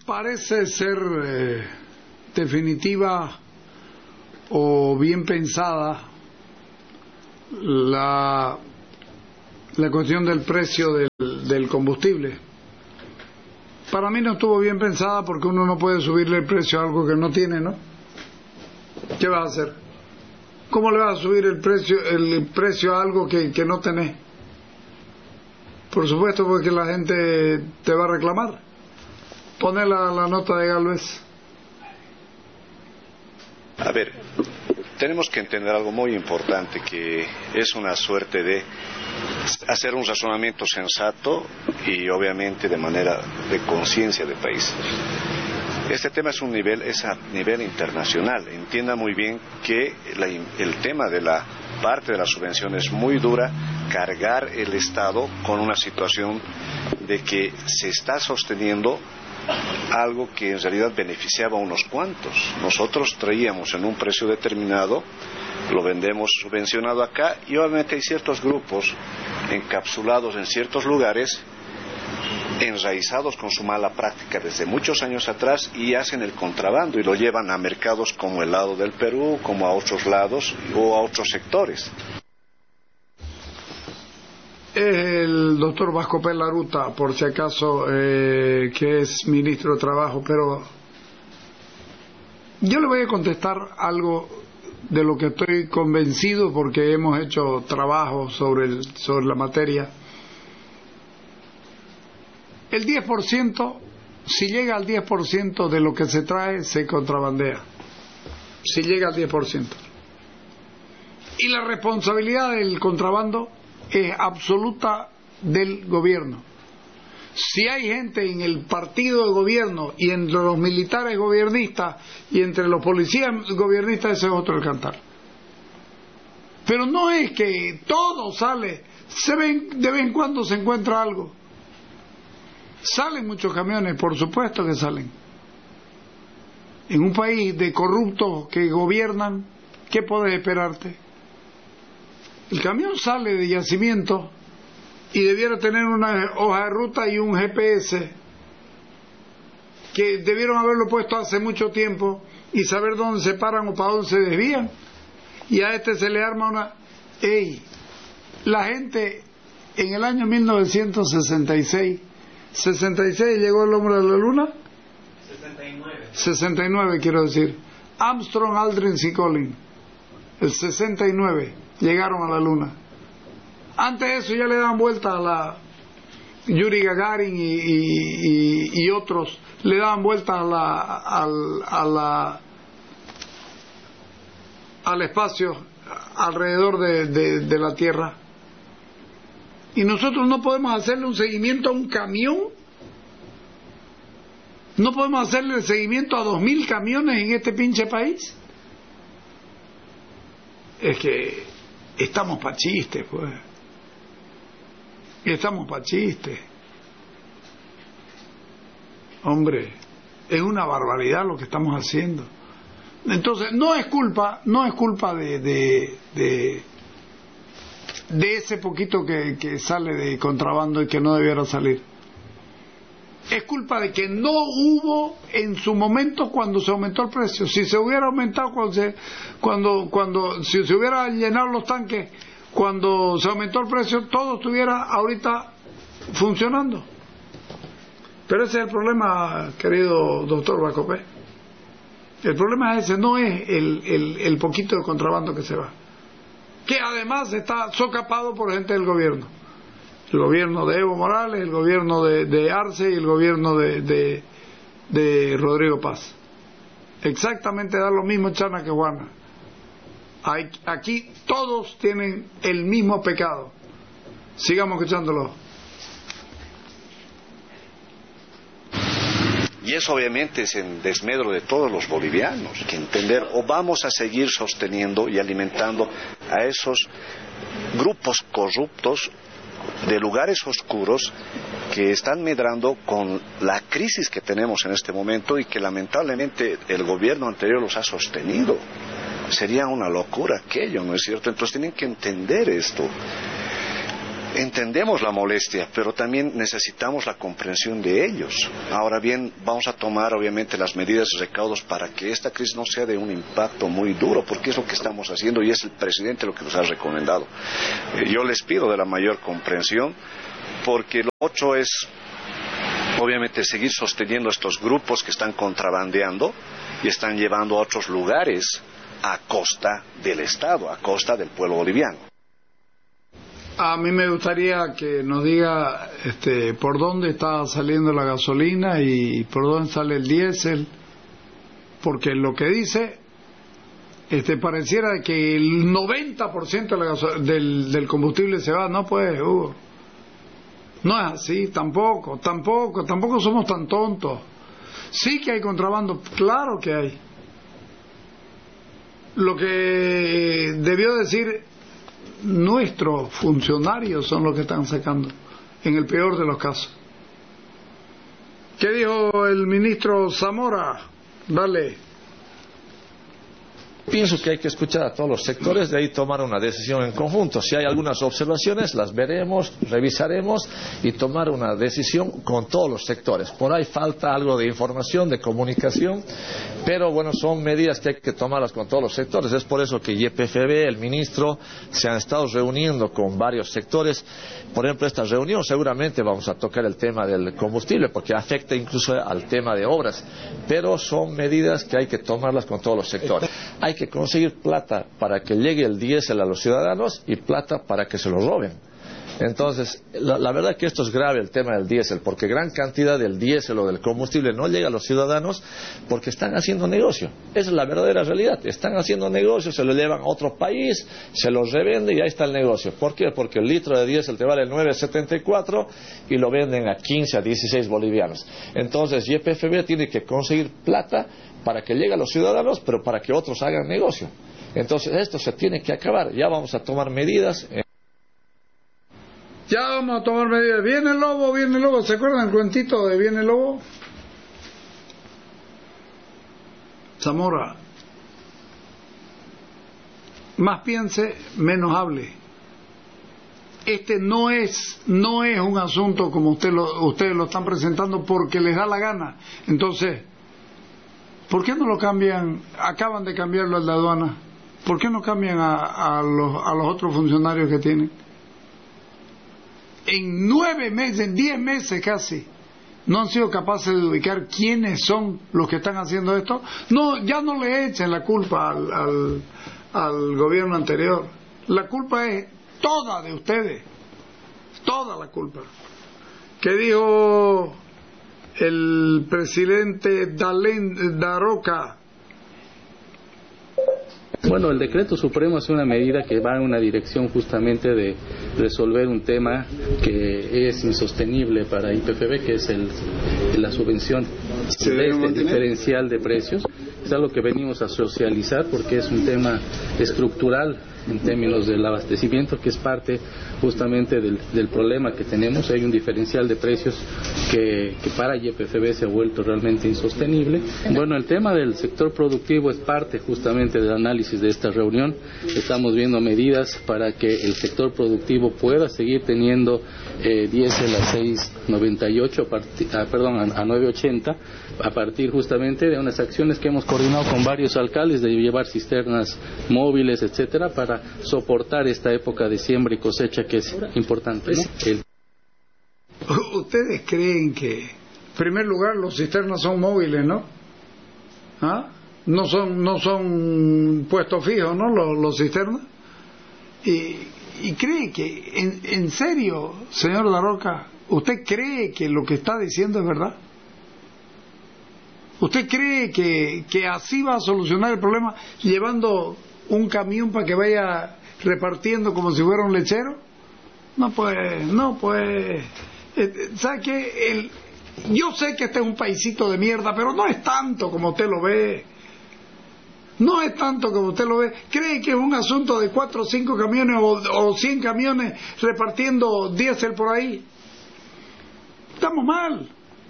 parece ser definitiva o bien pensada la cuestión del precio del combustible. Para mí no estuvo bien pensada porque uno no puede subirle el precio a algo que no tiene, ¿no? ¿Qué vas a hacer? ¿Cómo le vas a subir el precio a algo que no tenés? Por supuesto, porque la gente te va a reclamar. Poné la nota de Gálvez. A ver, tenemos que entender algo muy importante, que es una suerte de hacer un razonamiento sensato y obviamente de manera de conciencia de país. Este tema es a nivel internacional. Entienda muy bien que el tema de la parte de la subvención es muy dura, cargar el Estado con una situación de que se está sosteniendo algo que en realidad beneficiaba a unos cuantos. Nosotros traíamos en un precio determinado, lo vendemos subvencionado acá, y obviamente hay ciertos grupos encapsulados en ciertos lugares, enraizados con su mala práctica desde muchos años atrás, y hacen el contrabando y lo llevan a mercados como el lado del Perú, como a otros lados o a otros sectores. El doctor Vasco Pelaruta, por si acaso, que es ministro de Trabajo, pero yo le voy a contestar algo de lo que estoy convencido porque hemos hecho trabajo sobre la materia. El 10%, si llega al 10% de lo que se trae, se contrabandea. Si llega al 10%. Y la responsabilidad del contrabando es absoluta del gobierno. Si hay gente en el partido de gobierno y entre los militares gobiernistas y entre los policías gobiernistas, ese es otro el cantar. Pero no es que todo sale, de vez en cuando se encuentra algo. Salen muchos camiones, por supuesto que salen. En un país de corruptos que gobiernan, ¿qué puedes esperarte? El camión sale de yacimiento y debiera tener una hoja de ruta y un GPS que debieron haberlo puesto hace mucho tiempo y saber dónde se paran o para dónde se desvían. Y a este se le arma una... La gente en el año 1966 llegó el hombre a la luna. 69 quiero decir. Armstrong, Aldrin y Collins, el 69 llegaron a la luna. Antes de eso ya le daban vuelta a la Yuri Gagarin y otros le daban vuelta al espacio alrededor de la Tierra. Y nosotros no podemos hacerle un seguimiento a un camión. No podemos hacerle seguimiento a 2.000 camiones en este pinche país. Es que estamos pa' chistes, pues. Estamos pa' chistes. Hombre, es una barbaridad lo que estamos haciendo. Entonces, no es culpa de ese poquito que sale de contrabando y que no debiera salir. Es culpa de que no hubo en su momento cuando se aumentó el precio. Si se hubiera aumentado si se hubiera llenado los tanques cuando se aumentó el precio, todo estuviera ahorita funcionando. Pero ese es el problema, querido doctor Bacopé. El problema es ese, no es el poquito de contrabando que se va, que además está socapado por gente del gobierno. El gobierno de Evo Morales, el gobierno de Arce y el gobierno de Rodrigo Paz. Exactamente da lo mismo Chana que Juana. Aquí todos tienen el mismo pecado. Sigamos escuchándolo. Y eso obviamente es en desmedro de todos los bolivianos. Hay que entender, o vamos a seguir sosteniendo y alimentando a esos grupos corruptos de lugares oscuros que están medrando con la crisis que tenemos en este momento y que lamentablemente el gobierno anterior los ha sostenido. Sería una locura aquello, ¿no es cierto? Entonces tienen que entender esto. entendemos la molestia, pero también necesitamos la comprensión de ellos. Ahora bien, vamos a tomar obviamente las medidas y recaudos para que esta crisis no sea de un impacto muy duro, porque es lo que estamos haciendo y es el presidente lo que nos ha recomendado. Yo les pido de la mayor comprensión, porque lo otro es obviamente seguir sosteniendo estos grupos que están contrabandeando y están llevando a otros lugares a costa del Estado, a costa del pueblo boliviano. A mí me gustaría que nos diga por dónde está saliendo la gasolina y por dónde sale el diésel, porque lo que dice pareciera que el 90% del combustible se va. No, pues, Hugo, no es así, tampoco somos tan tontos. Sí que hay contrabando, claro que hay. Lo que debió decir, nuestros funcionarios son los que están sacando, en el peor de los casos. ¿Qué dijo el ministro Zamora? Dale. Pienso que hay que escuchar a todos los sectores, de ahí tomar una decisión en conjunto. Si hay algunas observaciones, las veremos, revisaremos y tomar una decisión con todos los sectores. Por ahí falta algo de información, de comunicación, pero bueno, son medidas que hay que tomarlas con todos los sectores. Es por eso que YPFB, el ministro, se han estado reuniendo con varios sectores. Por ejemplo, esta reunión seguramente vamos a tocar el tema del combustible, porque afecta incluso al tema de obras, pero son medidas que hay que tomarlas con todos los sectores. Hay que conseguir plata para que llegue el diésel a los ciudadanos y plata para que se lo roben. Entonces, la verdad que esto es grave, el tema del diésel, porque gran cantidad del diésel o del combustible no llega a los ciudadanos porque están haciendo negocio. Esa es la verdadera realidad. Están haciendo negocio, se lo llevan a otro país, se los revende y ahí está el negocio. ¿Por qué? Porque el litro de diésel te vale 9.74 y lo venden a 15, a 16 bolivianos. Entonces, YPFB tiene que conseguir plata para que llegue a los ciudadanos, pero para que otros hagan negocio. Entonces, esto se tiene que acabar. Ya vamos a tomar medidas. Ya vamos a tomar medidas. Viene el lobo. ¿Se acuerdan el cuentito de Viene el lobo? Zamora, más piense, menos hable. No es un asunto como ustedes lo están presentando porque les da la gana. Entonces, ¿por qué no lo cambian? Acaban de cambiarlo al de aduana. ¿Por qué no cambian a los otros funcionarios que tienen? En 9 meses, en 10 meses casi, no han sido capaces de ubicar quiénes son los que están haciendo esto. No, ya no le echen la culpa al gobierno anterior. La culpa es toda de ustedes, toda la culpa. ¿Qué dijo el presidente Daroca? Bueno, el decreto supremo es una medida que va en una dirección justamente de resolver un tema que es insostenible para YPFB, que es la subvención diferencial de precios. Es algo que venimos a socializar porque es un tema estructural en términos del abastecimiento, que es parte justamente del problema que tenemos. Hay un diferencial de precios que para YPFB se ha vuelto realmente insostenible. Bueno, el tema del sector productivo es parte justamente del análisis de esta reunión. Estamos viendo medidas para que el sector productivo pueda seguir teniendo diésel a 6.98, a 9.80, a partir justamente de unas acciones que hemos coordinado con varios alcaldes de llevar cisternas móviles, etcétera, para soportar esta época de siembra y cosecha que es importante, ¿no? ¿Ustedes creen que, en primer lugar, los cisternas son móviles, ¿no? ¿Ah? No son puestos fijos, ¿no? Los cisternas. Y cree que, en serio, señor Daroca, ¿usted cree que lo que está diciendo es verdad? ¿Usted cree que así va a solucionar el problema llevando un camión para que vaya repartiendo como si fuera un lechero? No pues. ¿Sabe qué? Yo sé que este es un paisito de mierda, pero no es tanto como usted lo ve. No es tanto como usted lo ve. ¿Cree que es un asunto de 4 o 5 camiones o 100 camiones repartiendo diésel por ahí? Estamos mal.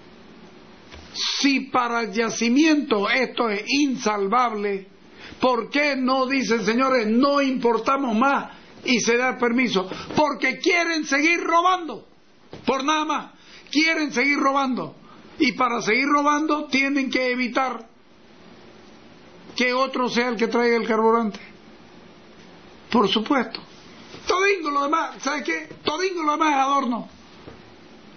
Si para el yacimiento esto es insalvable, ¿por qué no dicen, señores, no importamos más y se da el permiso, porque quieren seguir robando, por nada más, quieren seguir robando, y para seguir robando tienen que evitar que otro sea el que traiga el carburante. Por supuesto. Todingo lo demás, ¿sabes qué? Todingo lo demás es adorno.